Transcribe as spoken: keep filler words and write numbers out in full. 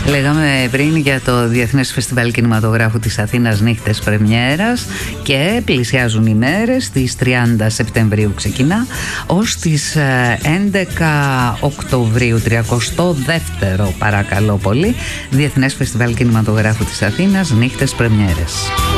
Λέγαμε πριν για το Διεθνές Φεστιβάλ Κινηματογράφου της Αθήνας, νύχτες πρεμιέρας, και πλησιάζουν οι μέρες. Τις τριάντα Σεπτεμβρίου ξεκινά ως τις έντεκα Οκτωβρίου, τριακοστό δεύτερο παρακαλώ πολύ, Διεθνές Φεστιβάλ Κινηματογράφου της Αθήνας, νύχτες πρεμιέρες.